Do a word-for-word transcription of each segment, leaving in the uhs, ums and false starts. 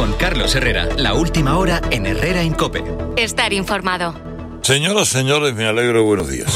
Con Carlos Herrera, la última hora en Herrera en COPE. Estar informado. Señoras, señores, me alegro, buenos días.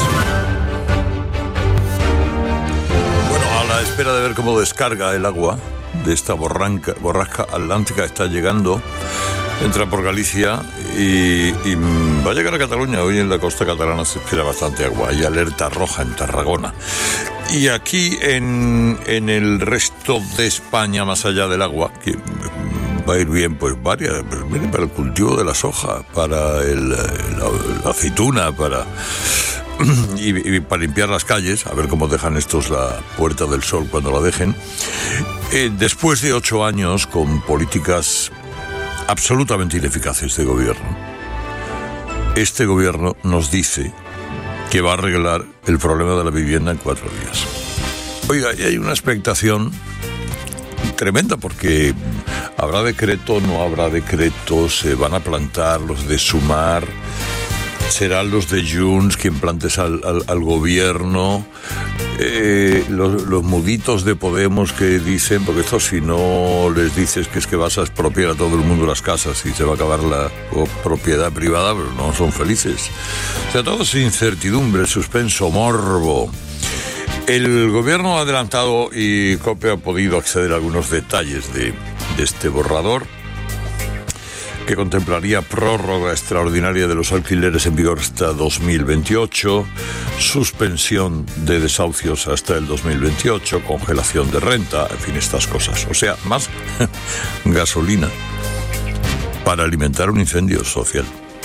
Bueno, a la espera de ver cómo descarga el agua de esta borranca, borrasca atlántica, está llegando, entra por Galicia y, y va a llegar a Cataluña. Hoy en la costa catalana se espera bastante agua, hay alerta roja en Tarragona. Y aquí en, en el resto de España, más allá del agua, que va a ir bien, pues varias, pues miren, para el cultivo de la soja, para el, la, la aceituna, para y, y para limpiar las calles, a ver cómo dejan estos la Puerta del Sol cuando la dejen. Eh, después de ocho años con políticas absolutamente ineficaces de gobierno, este gobierno nos dice que va a arreglar el problema de la vivienda en cuatro días. Oiga, y hay una expectación tremenda porque habrá decreto, no habrá decreto, se van a plantar los de Sumar, serán los de Junts quien plantes al, al, al gobierno, eh, los, los muditos de Podemos que dicen, porque esto si no les dices que es que vas a expropiar a todo el mundo las casas y se va a acabar la propiedad privada, pero no son felices. O sea, todo es incertidumbre, suspenso, morbo. El gobierno ha adelantado y COPE ha podido acceder a algunos detalles de, de este borrador, que contemplaría prórroga extraordinaria de los alquileres en vigor hasta dos mil veintiocho, suspensión de desahucios hasta el dos mil veintiocho, congelación de renta, en fin, estas cosas. O sea, más gasolina para alimentar un incendio social.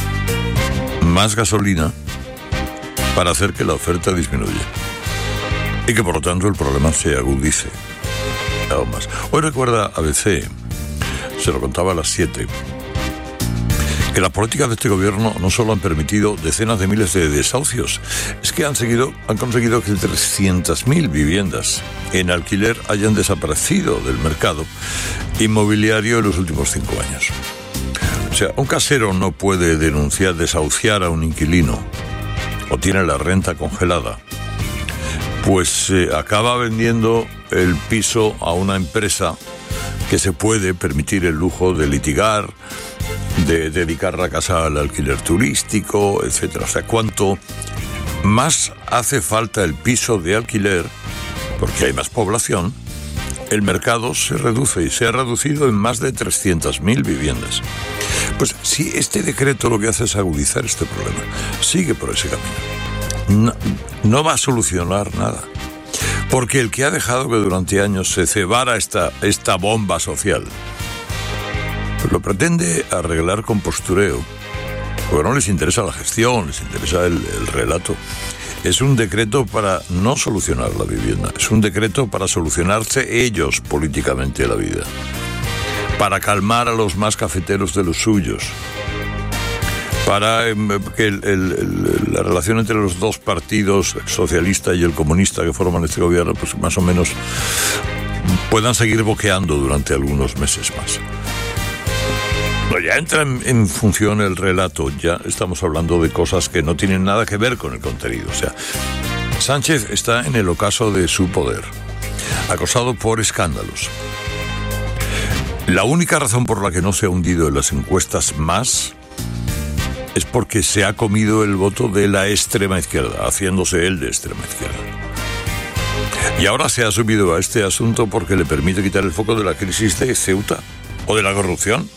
Más gasolina para hacer que la oferta disminuya. Y que por lo tanto el problema se agudice aún más. Hoy recuerda A B C, se lo contaba a las siete, que las políticas de este gobierno no solo han permitido decenas de miles de desahucios, es que han, seguido, han conseguido que trescientas mil viviendas en alquiler hayan desaparecido del mercado inmobiliario en los últimos cinco años. O sea, un casero no puede denunciar, desahuciar a un inquilino o tiene la renta congelada, pues eh, acaba vendiendo el piso a una empresa que se puede permitir el lujo de litigar, de dedicar la casa al alquiler turístico, etcétera. O sea, cuanto más hace falta el piso de alquiler, porque hay más población, el mercado se reduce y se ha reducido en más de trescientas mil viviendas. Pues si este decreto lo que hace es agudizar este problema, sigue por ese camino. No, no va a solucionar nada, porque el que ha dejado que durante años se cebara esta, esta bomba social, pues lo pretende arreglar con postureo, porque no les interesa la gestión, les interesa el, el relato. Es un decreto para no solucionar la vivienda, es un decreto para solucionarse ellos políticamente la vida, para calmar a los más cafeteros de los suyos, para que el, el, el, la relación entre los dos partidos, el socialista y el comunista que forman este gobierno, pues más o menos puedan seguir boqueando durante algunos meses más. No, ya entra en, en función el relato, ya estamos hablando de cosas que no tienen nada que ver con el contenido. O sea, Sánchez está en el ocaso de su poder, acosado por escándalos. La única razón por la que no se ha hundido en las encuestas más es porque se ha comido el voto de la extrema izquierda, haciéndose él de extrema izquierda. Y ahora se ha subido a este asunto porque le permite quitar el foco de la crisis de Ceuta o de la corrupción.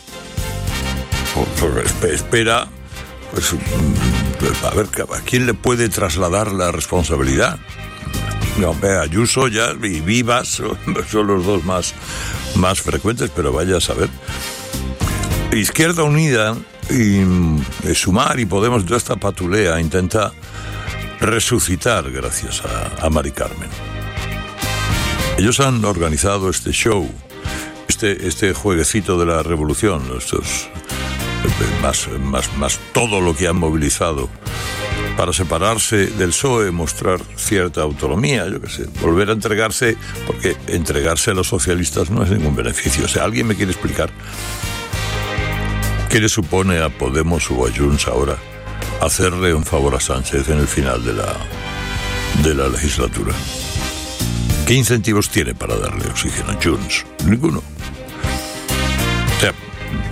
Pues espera, pues a ver, ¿a quién le puede trasladar la responsabilidad? No, Ayuso ya y Vivas son los dos más, más frecuentes, pero vaya a saber. Izquierda Unida y Sumar y Podemos, toda esta patulea intenta resucitar gracias a, a Mari Carmen. Ellos han organizado este show, este, este jueguecito de la revolución, estos, más, más, más todo lo que han movilizado para separarse del P S O E, mostrar cierta autonomía, yo qué sé, volver a entregarse, porque entregarse a los socialistas no es ningún beneficio. O sea, ¿alguien me quiere explicar qué le supone a Podemos o a Junts ahora hacerle un favor a Sánchez en el final de la, de la legislatura? ¿Qué incentivos tiene para darle oxígeno a Junts? Ninguno. O sea,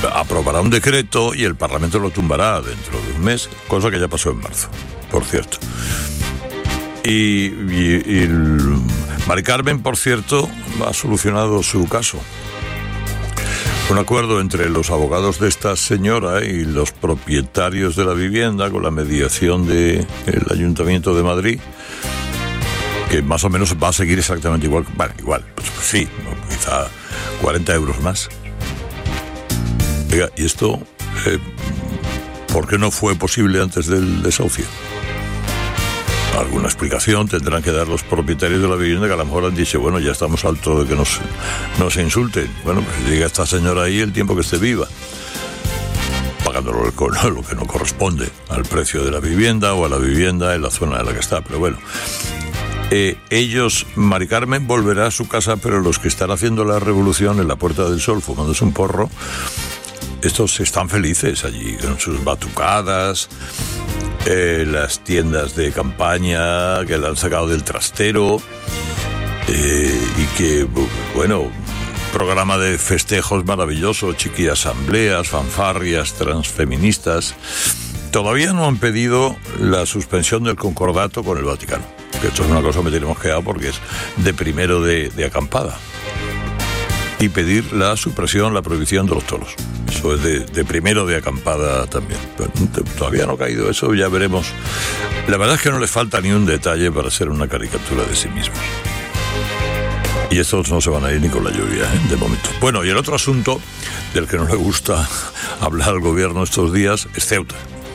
aprobará un decreto y el Parlamento lo tumbará dentro de un mes, cosa que ya pasó en marzo, por cierto. Y, y, y el Mari Carmen, por cierto, ha solucionado su caso. Un acuerdo entre los abogados de esta señora y los propietarios de la vivienda, con la mediación del Ayuntamiento de Madrid, que más o menos va a seguir exactamente igual. Bueno, igual, pues, pues sí, quizá cuarenta euros más. Oiga, ¿y esto eh, por qué no fue posible antes del desahucio? Alguna explicación tendrán que dar los propietarios de la vivienda, que a lo mejor han dicho, bueno, ya estamos hartos de que nos, nos insulten. Bueno, pues llega esta señora ahí el tiempo que esté viva, pagándolo lo, lo que no corresponde al precio de la vivienda o a la vivienda en la zona en la que está. Pero bueno, eh, ellos, Mari Carmen volverá a su casa, pero los que están haciendo la revolución en la Puerta del Sol, fumándose un porro, estos están felices allí, con sus batucadas, eh, las tiendas de campaña que le han sacado del trastero, eh, y que, bueno, programa de festejos maravilloso, chiqui asambleas, fanfarrias transfeministas. Todavía no han pedido la suspensión del concordato con el Vaticano, que esto es una cosa que me tenemos que dar porque es de primero de, de acampada. Y pedir la supresión, la prohibición de los toros. Eso es de, de primero de acampada también. Pero todavía no ha caído eso, ya veremos. La verdad es que no les falta ni un detalle para ser una caricatura de sí mismos. Y estos no se van a ir ni con la lluvia, ¿eh? De momento. Bueno, y el otro asunto del que no le gusta hablar al gobierno estos días es Ceuta.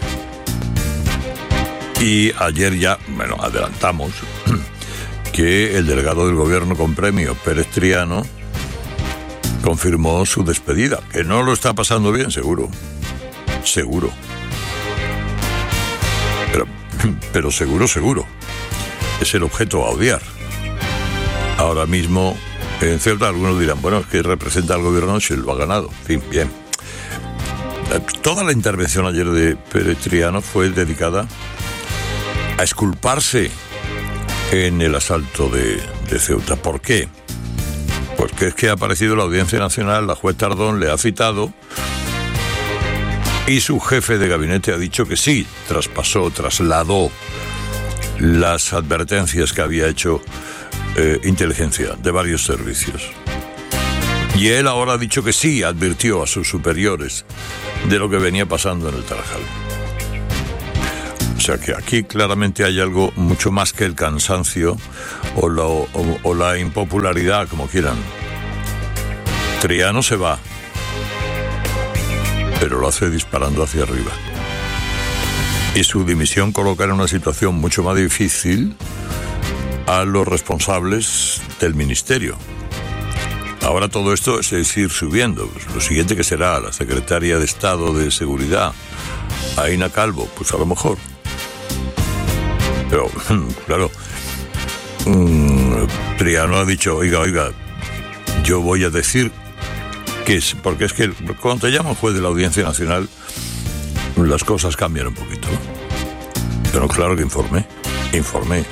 Y ayer ya, bueno, adelantamos que el delegado del gobierno con premio, Pérez Triano, confirmó su despedida, que no lo está pasando bien, seguro. Seguro. Pero, pero seguro, seguro. Es el objeto a odiar. Ahora mismo, en Ceuta, algunos dirán, bueno, es que representa al gobierno si lo ha ganado. En fin, bien. Toda la intervención ayer de Pérez Triano fue dedicada a exculparse en el asalto de, de Ceuta. ¿Por qué? Porque es que ha aparecido la Audiencia Nacional, la juez Tardón le ha citado y su jefe de gabinete ha dicho que sí, traspasó, trasladó las advertencias que había hecho eh, inteligencia de varios servicios. Y él ahora ha dicho que sí, advirtió a sus superiores de lo que venía pasando en el Tarajal. O sea que aquí claramente hay algo mucho más que el cansancio o, lo, o, o la impopularidad, como quieran. Triano se va, pero lo hace disparando hacia arriba. Y su dimisión coloca en una situación mucho más difícil a los responsables del ministerio. Ahora todo esto es ir subiendo. Pues lo siguiente que será la secretaria de Estado de Seguridad, Aina Calvo, pues a lo mejor. Pero, claro, mmm, Triano ha dicho, oiga, oiga, yo voy a decir que es, porque es que cuando te llama un juez de la Audiencia Nacional, las cosas cambian un poquito. Pero claro que informé, informé.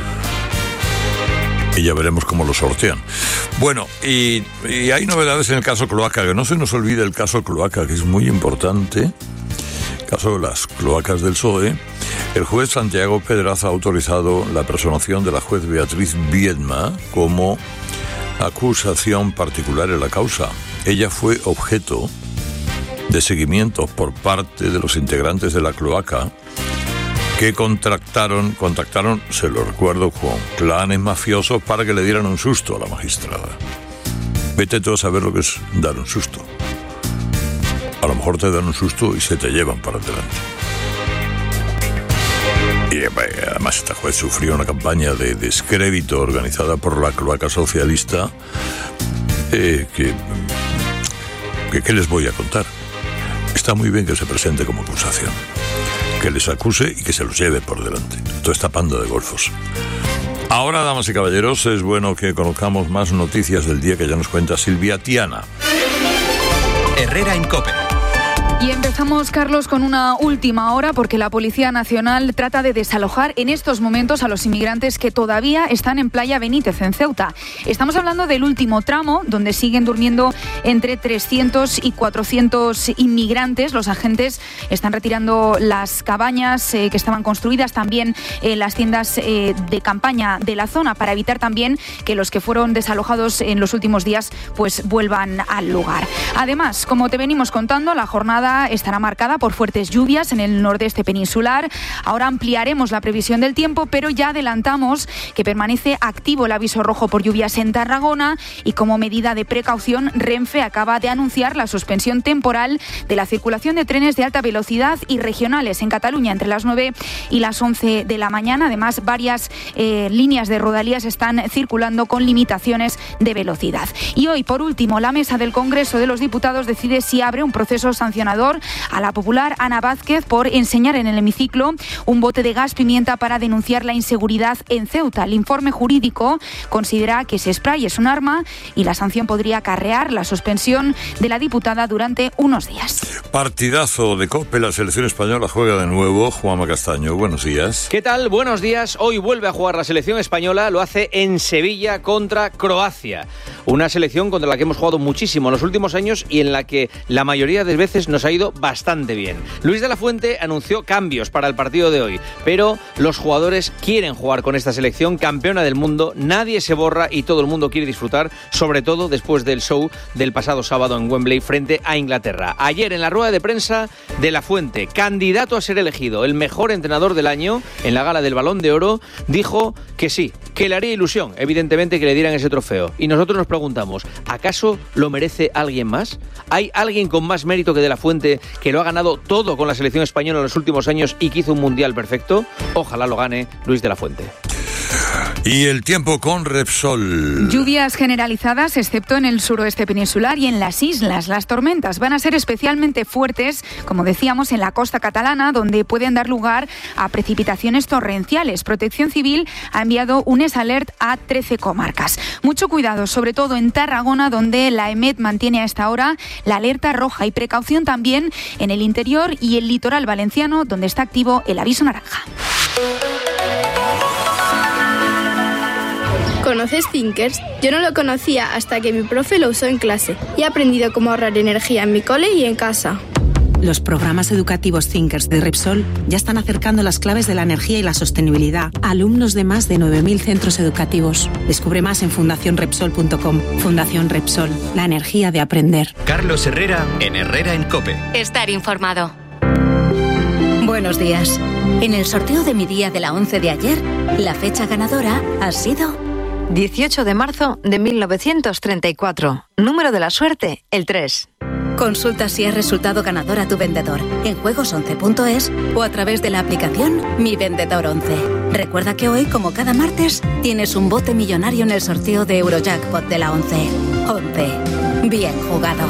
Y ya veremos cómo lo sortean. Bueno, y, y hay novedades en el caso Cloaca, que no se nos olvide el caso Cloaca, que es muy importante. El caso de las cloacas del P S O E. El juez Santiago Pedraza ha autorizado la personación de la juez Beatriz Viedma como acusación particular en la causa. Ella fue objeto de seguimiento por parte de los integrantes de la cloaca que contactaron, contactaron, se lo recuerdo, con clanes mafiosos para que le dieran un susto a la magistrada. Vete tú a saber lo que es dar un susto. A lo mejor te dan un susto y se te llevan para adelante. Y además esta juez sufrió una campaña de descrédito organizada por la cloaca socialista eh, que, que... ¿Qué les voy a contar? Está muy bien que se presente como acusación, que les acuse y que se los lleve por delante. Toda esta panda de golfos. Ahora, damas y caballeros, es bueno que conozcamos más noticias del día que ya nos cuenta Silvia Tiana. Herrera en COPE. Y empezamos, Carlos, con una última hora porque la Policía Nacional trata de desalojar en estos momentos a los inmigrantes que todavía están en Playa Benítez, en Ceuta. Estamos hablando del último tramo, donde siguen durmiendo entre trescientos y cuatrocientos inmigrantes. Los agentes están retirando las cabañas eh, que estaban construidas, también eh, las tiendas eh, de campaña de la zona, para evitar también que los que fueron desalojados en los últimos días pues vuelvan al lugar. Además, como te venimos contando, la jornada estará marcada por fuertes lluvias en el nordeste peninsular. Ahora ampliaremos la previsión del tiempo, pero ya adelantamos que permanece activo el aviso rojo por lluvias en Tarragona y, como medida de precaución, Renfe acaba de anunciar la suspensión temporal de la circulación de trenes de alta velocidad y regionales en Cataluña entre las nueve y las once de la mañana. Además, varias eh, líneas de Rodalías están circulando con limitaciones de velocidad. Y hoy, por último, la mesa del Congreso de los Diputados decide si abre un proceso sancionador a la popular Ana Vázquez por enseñar en el hemiciclo un bote de gas pimienta para denunciar la inseguridad en Ceuta. El informe jurídico considera que ese spray es un arma y la sanción podría acarrear la suspensión de la diputada durante unos días. Partidazo de COPE, la selección española juega de nuevo. Juanma Castaño, buenos días. ¿Qué tal? Buenos días. Hoy vuelve a jugar la selección española, lo hace en Sevilla contra Croacia. Una selección contra la que hemos jugado muchísimo en los últimos años y en la que la mayoría de veces nos ha ido bastante bien. Luis de la Fuente anunció cambios para el partido de hoy, pero los jugadores quieren jugar con esta selección campeona del mundo, nadie se borra y todo el mundo quiere disfrutar, sobre todo después del show del pasado sábado en Wembley frente a Inglaterra. Ayer, en la rueda de prensa, de la Fuente, candidato a ser elegido el mejor entrenador del año en la gala del Balón de Oro, dijo que sí, que le haría ilusión, evidentemente, que le dieran ese trofeo. Y nosotros nos preguntamos, ¿acaso lo merece alguien más? ¿Hay alguien con más mérito que de la Fuente, que lo ha ganado todo con la selección española en los últimos años y que hizo un mundial perfecto? Ojalá lo gane Luis de la Fuente. Y el tiempo con Repsol. Lluvias generalizadas, excepto en el suroeste peninsular y en las islas. Las tormentas van a ser especialmente fuertes, como decíamos, en la costa catalana, donde pueden dar lugar a precipitaciones torrenciales. Protección Civil ha enviado un S-Alert a trece comarcas. Mucho cuidado, sobre todo en Tarragona, donde la EMET mantiene a esta hora la alerta roja, y precaución también en el interior y el litoral valenciano, donde está activo el aviso naranja. ¿Conoces Thinkers? Yo no lo conocía hasta que mi profe lo usó en clase y he aprendido cómo ahorrar energía en mi cole y en casa. Los programas educativos Thinkers de Repsol ya están acercando las claves de la energía y la sostenibilidad a alumnos de más de nueve mil centros educativos. Descubre más en fundación repsol punto com. Fundación Repsol, la energía de aprender. Carlos Herrera, en Herrera en COPE. Estar informado. Buenos días. En el sorteo de mi día de la once de ayer, la fecha ganadora ha sido dieciocho de marzo de mil novecientos treinta y cuatro. Número de la suerte, el tres. Consulta si has resultado ganador a tu vendedor en juegos once punto es o a través de la aplicación Mi Vendedor once. Recuerda que hoy, como cada martes, tienes un bote millonario en el sorteo de Eurojackpot de la once. once. Bien jugado.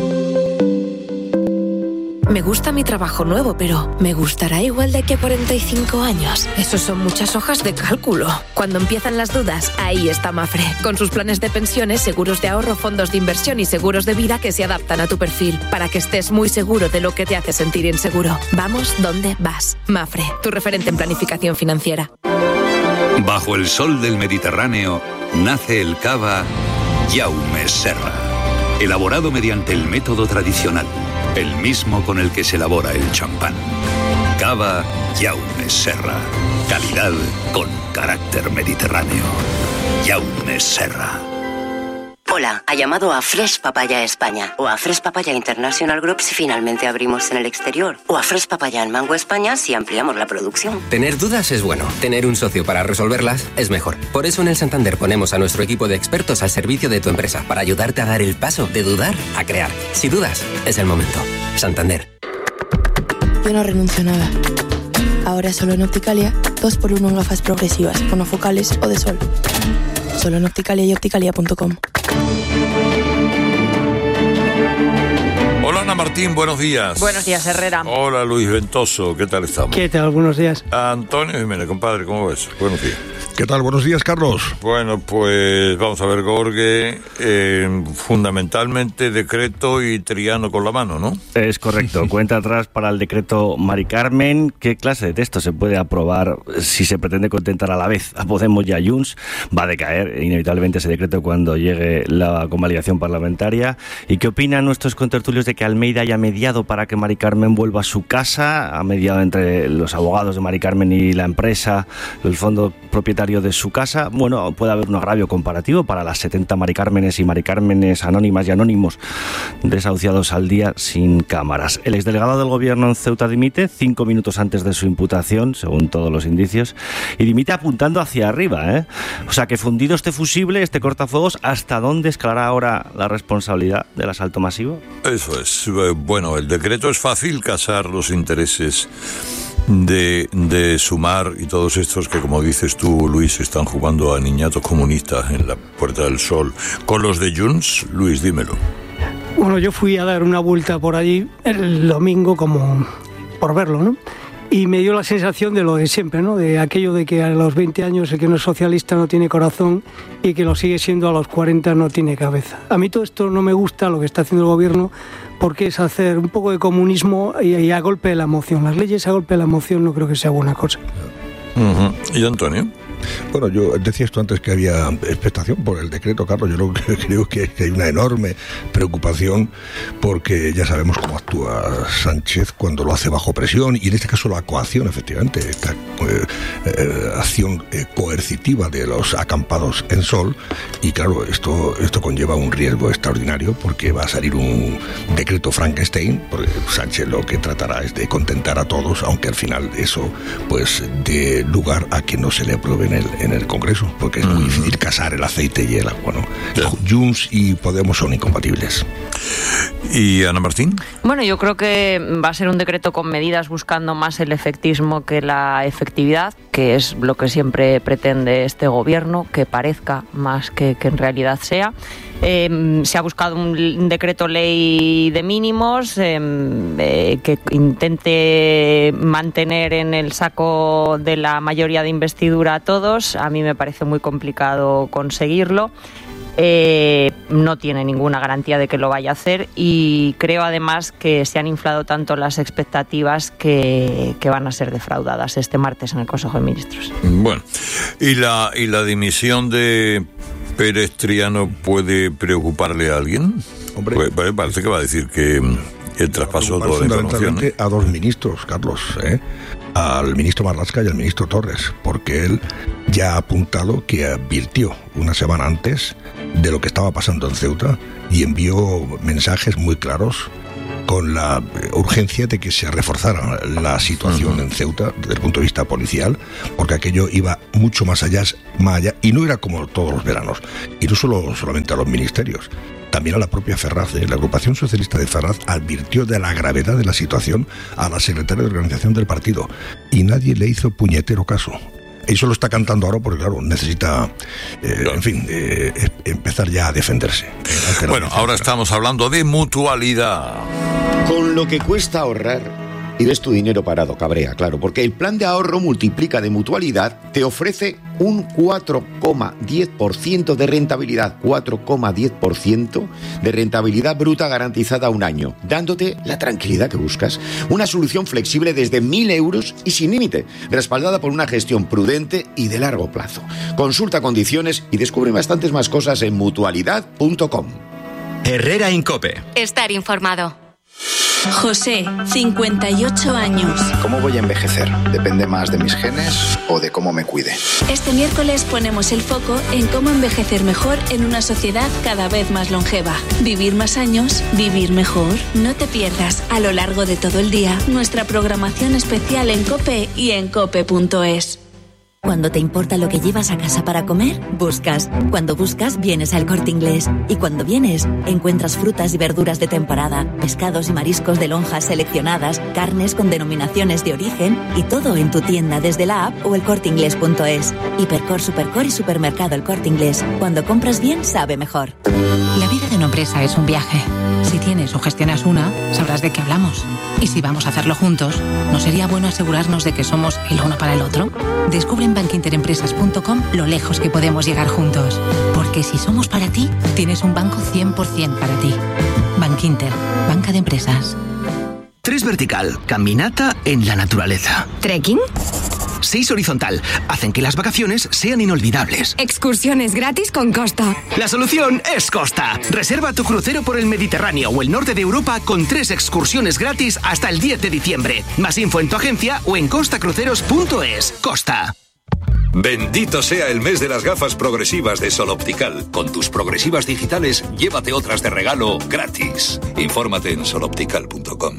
Me gusta mi trabajo nuevo, pero ¿me gustará igual de aquí a cuarenta y cinco años? Eso son muchas hojas de cálculo. Cuando empiezan las dudas, ahí está Mafre, con sus planes de pensiones, seguros de ahorro, fondos de inversión y seguros de vida que se adaptan a tu perfil, para que estés muy seguro de lo que te hace sentir inseguro. Vamos donde vas. Mafre, tu referente en planificación financiera. Bajo el sol del Mediterráneo nace el cava Jaume Serra, elaborado mediante el método tradicional, el mismo con el que se elabora el champán. Cava Jaume Serra. Calidad con carácter mediterráneo. Jaume Serra. Hola, ha llamado a Fresh Papaya España o a Fresh Papaya International Group si finalmente abrimos en el exterior, o a Fresh Papaya en Mango España si ampliamos la producción. Tener dudas es bueno, tener un socio para resolverlas es mejor. Por eso en el Santander ponemos a nuestro equipo de expertos al servicio de tu empresa para ayudarte a dar el paso de dudar a crear. Si dudas, es el momento. Santander. Yo no renuncio a nada. Ahora solo en Opticalia, dos por uno en gafas progresivas, monofocales o de sol. Solo en Opticalia y opticalia punto com. Hola Ana Martín, buenos días. Buenos días, Herrera. Hola Luis Ventoso, ¿qué tal estamos? ¿Qué tal? Buenos días. Antonio Jiménez, compadre, ¿cómo ves? Buenos días. ¿Qué tal? Buenos días, Carlos. Bueno, pues vamos a ver, Gorge, eh, fundamentalmente decreto y Triano con la mano, ¿no? Es correcto. Cuenta atrás para el decreto Mari Carmen. ¿Qué clase de texto se puede aprobar si se pretende contentar a la vez a Podemos y a Junts? Va a decaer inevitablemente ese decreto cuando llegue la convalidación parlamentaria. ¿Y qué opinan nuestros contertulios de que Almeida haya mediado para que Mari Carmen vuelva a su casa? Ha mediado entre los abogados de Mari Carmen y la empresa, el fondo propietario de su casa. Bueno, puede haber un agravio comparativo para las setenta Mari Cármenes y Mari Cármenes anónimas y anónimos desahuciados al día sin cámaras. El exdelegado del gobierno en Ceuta dimite cinco minutos antes de su imputación, según todos los indicios, y dimite apuntando hacia arriba, ¿eh? O sea, que fundido este fusible, este cortafuegos, ¿hasta dónde escalará ahora la responsabilidad del asalto masivo? Eso es. Bueno, el decreto es fácil casar los intereses de, de Sumar y todos estos que, como dices tú, Luis, están jugando a niñatos comunistas en la Puerta del Sol. Con los de Junts, Luis, dímelo. Bueno, yo fui a dar una vuelta por allí el domingo como por verlo, ¿no? Y me dio la sensación de lo de siempre, ¿no? De aquello de que a los veinte años el que no es socialista no tiene corazón y que lo sigue siendo a los cuarenta no tiene cabeza. A mí todo esto no me gusta, lo que está haciendo el gobierno, porque es hacer un poco de comunismo y, y a golpe de la emoción. Las leyes a golpe de la emoción no creo que sea buena cosa. Uh-huh. ¿Y Antonio? Bueno, yo decía esto antes que había expectación por el decreto, Carlos. Yo creo que hay una enorme preocupación porque ya sabemos cómo actúa Sánchez cuando lo hace bajo presión y en este caso la coacción, efectivamente, esta eh, eh, acción eh, coercitiva de los acampados en Sol. Y claro, esto, esto conlleva un riesgo extraordinario porque va a salir un decreto Frankenstein, porque Sánchez lo que tratará es de contentar a todos, aunque al final eso pues dé lugar a que no se le apruebe en el, en el Congreso, porque es muy mm. difícil casar el aceite y el agua, ¿no? Yeah. Junts y Podemos son incompatibles. ¿Y Ana Martín? Bueno, yo creo que va a ser un decreto con medidas buscando más el efectismo que la efectividad, que es lo que siempre pretende este gobierno, que parezca más que, que en realidad sea. Eh, se ha buscado un decreto ley de mínimos eh, eh, que intente mantener en el saco de la mayoría de investidura a todos. A mí me parece muy complicado conseguirlo. Eh, no tiene ninguna garantía de que lo vaya a hacer y creo además que se han inflado tanto las expectativas que, que van a ser defraudadas este martes en el Consejo de Ministros. Bueno, ¿y la, y la dimisión de Pérez Triano puede preocuparle a alguien? Hombre, pues, parece que va a decir que el traspaso toda la información, ¿no? A dos ministros, Carlos, ¿eh? Al ministro Marlaska y al ministro Torres, porque él ya ha apuntado que advirtió una semana antes de lo que estaba pasando en Ceuta y envió mensajes muy claros con la urgencia de que se reforzara la situación uh-huh. en Ceuta desde el punto de vista policial, porque aquello iba mucho más allá, más allá y no era como todos los veranos, y no solo solamente a los ministerios. También a la propia Ferraz, ¿eh? La agrupación socialista de Ferraz advirtió de la gravedad de la situación a la secretaria de organización del partido y nadie le hizo puñetero caso. Eso lo está cantando ahora porque, claro, necesita, eh, en fin, eh, empezar ya a defenderse. Eh, bueno, ahora estamos hablando de mutualidad. Con lo que cuesta ahorrar y ves tu dinero parado, cabrea, claro, porque el plan de ahorro Multiplica de Mutualidad te ofrece un cuatro coma diez por ciento de rentabilidad, cuatro coma diez por ciento de rentabilidad bruta garantizada a un año, dándote la tranquilidad que buscas. Una solución flexible desde mil euros y sin límite, respaldada por una gestión prudente y de largo plazo. Consulta condiciones y descubre bastantes más cosas en mutualidad punto com. Herrera Incope. Estar informado. José, cincuenta y ocho años. ¿Cómo voy a envejecer? ¿Depende más de mis genes o de cómo me cuide? Este miércoles ponemos el foco en cómo envejecer mejor en una sociedad cada vez más longeva. Vivir más años, vivir mejor. No te pierdas a lo largo de todo el día nuestra programación especial en COPE y en cope punto es. Cuando te importa lo que llevas a casa para comer, buscas. Cuando buscas, vienes al Corte Inglés. Y cuando vienes, encuentras frutas y verduras de temporada, pescados y mariscos de lonjas seleccionadas, carnes con denominaciones de origen y todo en tu tienda desde la app o el corte inglés punto es. Hipercor, Supercor y Supermercado El Corte Inglés. Cuando compras bien, sabe mejor. La vida de una empresa es un viaje. Si tienes o gestionas una, sabrás de qué hablamos. Y si vamos a hacerlo juntos, ¿no sería bueno asegurarnos de que somos el uno para el otro? Descubre en bankinterempresas punto com lo lejos que podemos llegar juntos. Porque si somos para ti, tienes un banco cien por ciento para ti. Bankinter, banca de empresas. Tres vertical, caminata en la naturaleza. ¿Trekking? Seis horizontal, hacen que las vacaciones sean inolvidables. Excursiones gratis con Costa. La solución es Costa. Reserva tu crucero por el Mediterráneo o el norte de Europa con tres excursiones gratis hasta el diez de diciembre. Más info en tu agencia o en costa cruceros punto es. Costa. Bendito sea el mes de las gafas progresivas de Sol Optical. Con tus progresivas digitales, llévate otras de regalo gratis. Infórmate en sol optical punto com.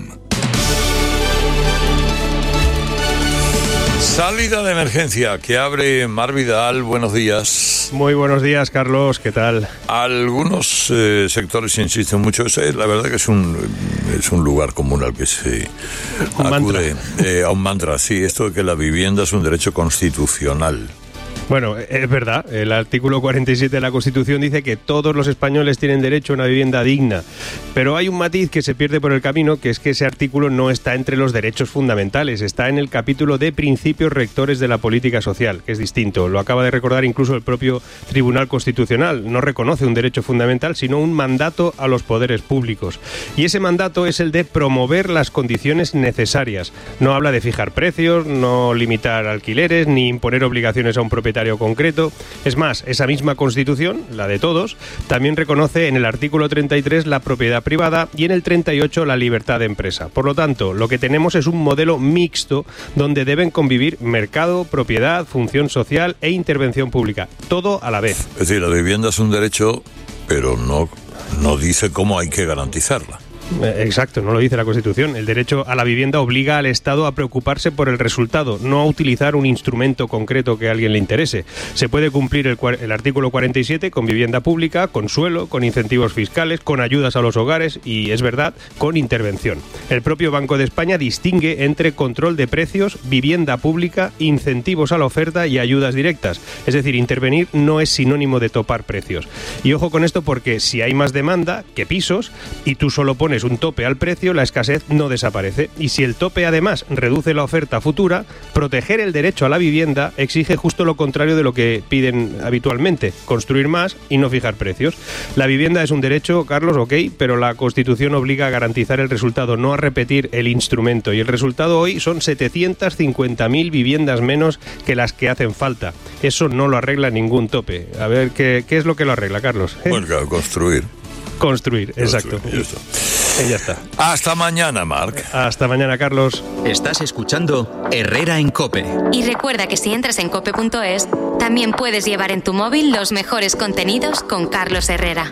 Salida de emergencia que abre Mar Vidal. Buenos días. Muy buenos días, Carlos. ¿Qué tal? Algunos eh, sectores insisten mucho. Es, la verdad que es un es un lugar común al que se un acude mantra. Eh, a un mantra. Sí, esto de que la vivienda es un derecho constitucional. Bueno, es verdad, el artículo cuarenta y siete de la Constitución dice que todos los españoles tienen derecho a una vivienda digna, pero hay un matiz que se pierde por el camino, que es que ese artículo no está entre los derechos fundamentales, está en el capítulo de principios rectores de la política social, que es distinto. Lo acaba de recordar incluso el propio Tribunal Constitucional. No reconoce un derecho fundamental, sino un mandato a los poderes públicos. Y ese mandato es el de promover las condiciones necesarias. No habla de fijar precios, no limitar alquileres, ni imponer obligaciones a un propietario concreto. Es más, esa misma Constitución, la de todos, también reconoce en el artículo treinta y tres la propiedad privada y en el treinta y ocho la libertad de empresa. Por lo tanto, lo que tenemos es un modelo mixto donde deben convivir mercado, propiedad, función social e intervención pública, todo a la vez. Es decir, la vivienda es un derecho, pero no, no dice cómo hay que garantizarla. Exacto, no lo dice la Constitución. El derecho a la vivienda obliga al Estado a preocuparse por el resultado, no a utilizar un instrumento concreto que a alguien le interese. Se puede cumplir el, el artículo cuarenta y siete con vivienda pública, con suelo, con incentivos fiscales, con ayudas a los hogares y, es verdad, con intervención. El propio Banco de España distingue entre control de precios, vivienda pública, incentivos a la oferta y ayudas directas. Es decir, intervenir no es sinónimo de topar precios. Y ojo con esto porque si hay más demanda que pisos y tú solo pones un tope al precio, la escasez no desaparece. Y si el tope además reduce la oferta futura, proteger el derecho a la vivienda exige justo lo contrario de lo que piden habitualmente, construir más y no fijar precios. La vivienda es un derecho, Carlos, ok, pero la Constitución obliga a garantizar el resultado, no a repetir el instrumento. Y el resultado hoy son setecientas cincuenta mil viviendas menos que las que hacen falta. Eso no lo arregla ningún tope. A ver, ¿qué, qué es lo que lo arregla, Carlos? ¿Eh? Bueno, claro, construir. Construir, exacto. Construir, eso. Y ya está. Hasta mañana, Marc. Hasta mañana, Carlos. Estás escuchando Herrera en COPE. Y recuerda que si entras en cope punto es, también puedes llevar en tu móvil los mejores contenidos con Carlos Herrera.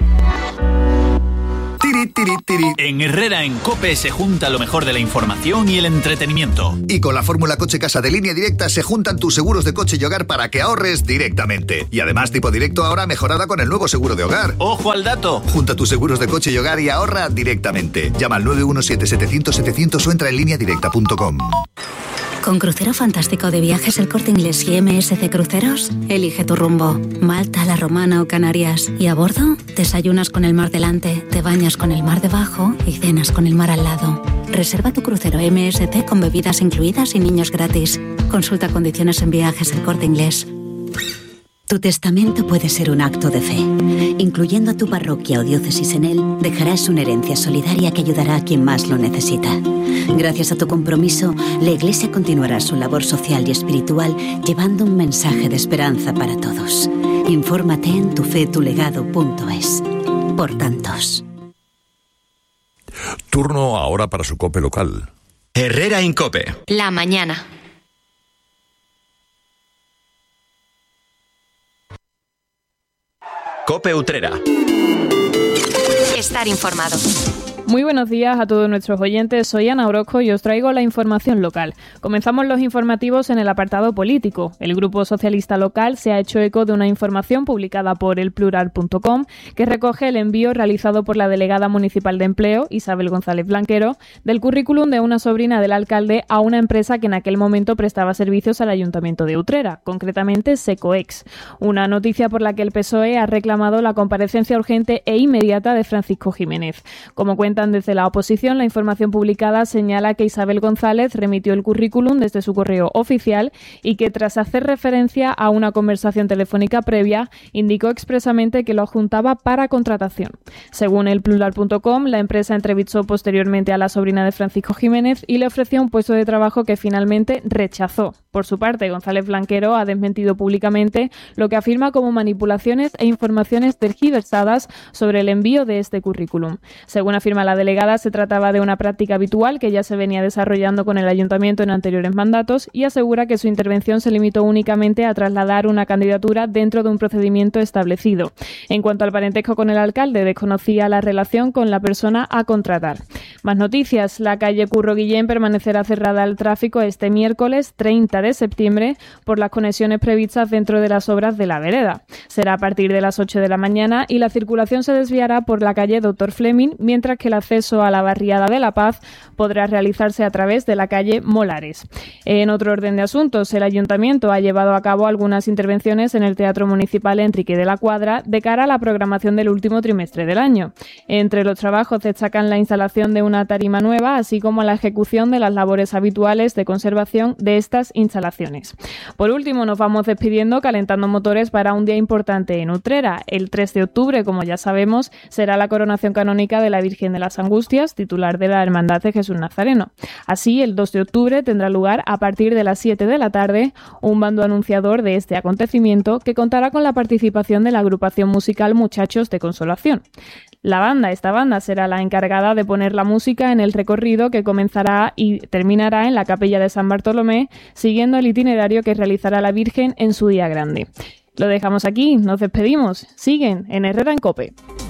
Tiri, tiri, tiri. En Herrera en COPE se junta lo mejor de la información y el entretenimiento. Y con la fórmula Coche Casa de Línea Directa se juntan tus seguros de coche y hogar para que ahorres directamente. Y además tipo directo ahora mejorada con el nuevo seguro de hogar. ¡Ojo al dato! Junta tus seguros de coche y hogar y ahorra directamente. Llama al nueve uno siete, setecientos, setecientos o entra en línea directa punto com. Con Crucero Fantástico de Viajes El Corte Inglés y M S C Cruceros, elige tu rumbo. Malta, La Romana o Canarias. Y a bordo, desayunas con el mar delante, te bañas con el mar debajo y cenas con el mar al lado. Reserva tu crucero M S C con bebidas incluidas y niños gratis. Consulta condiciones en Viajes El Corte Inglés. Tu testamento puede ser un acto de fe. Incluyendo a tu parroquia o diócesis en él, dejarás una herencia solidaria que ayudará a quien más lo necesita. Gracias a tu compromiso, la Iglesia continuará su labor social y espiritual llevando un mensaje de esperanza para todos. Infórmate en tufetulegado punto es. Por tantos. Turno ahora para su COPE local. Herrera en COPE. La mañana. COPE Utrera. Estar informado. Muy buenos días a todos nuestros oyentes, soy Ana Orozco y os traigo la información local. Comenzamos los informativos en el apartado político. El Grupo Socialista Local se ha hecho eco de una información publicada por el plural punto com que recoge el envío realizado por la delegada municipal de empleo, Isabel González Blanquero, del currículum de una sobrina del alcalde a una empresa que en aquel momento prestaba servicios al Ayuntamiento de Utrera, concretamente Secoex. Una noticia por la que el P S O E ha reclamado la comparecencia urgente e inmediata de Francisco Jiménez. Como cuenta cuentan desde la oposición, la información publicada señala que Isabel González remitió el currículum desde su correo oficial y que tras hacer referencia a una conversación telefónica previa, indicó expresamente que lo adjuntaba para contratación. Según el plural punto com, la empresa entrevistó posteriormente a la sobrina de Francisco Jiménez y le ofreció un puesto de trabajo que finalmente rechazó. Por su parte, González Blanquero ha desmentido públicamente lo que afirma como manipulaciones e informaciones tergiversadas sobre el envío de este currículum. Según afirma la delegada, se trataba de una práctica habitual que ya se venía desarrollando con el ayuntamiento en anteriores mandatos y asegura que su intervención se limitó únicamente a trasladar una candidatura dentro de un procedimiento establecido. En cuanto al parentesco con el alcalde, desconocía la relación con la persona a contratar. Más noticias. La calle Curro Guillén permanecerá cerrada al tráfico este miércoles treinta de septiembre por las conexiones previstas dentro de las obras de la vereda. Será a partir de las ocho de la mañana y la circulación se desviará por la calle Doctor Fleming, mientras que el acceso a la barriada de La Paz podrá realizarse a través de la calle Molares. En otro orden de asuntos, el ayuntamiento ha llevado a cabo algunas intervenciones en el Teatro Municipal Enrique de la Cuadra de cara a la programación del último trimestre del año. Entre los trabajos destacan la instalación de una tarima nueva, así como la ejecución de las labores habituales de conservación de estas instalaciones. Por último, nos vamos despidiendo calentando motores para un día importante en Utrera. El tres de octubre, como ya sabemos, será la coronación canónica de la Virgen de las Angustias, titular de la Hermandad de Jesús Nazareno. Así, el dos de octubre tendrá lugar a partir de las siete de la tarde un bando anunciador de este acontecimiento que contará con la participación de la agrupación musical Muchachos de Consolación. La banda, esta banda será la encargada de poner la música en el recorrido que comenzará y terminará en la capilla de San Bartolomé, siguiendo el itinerario que realizará la Virgen en su día grande. Lo dejamos aquí, nos despedimos. Siguen en Herrera en COPE.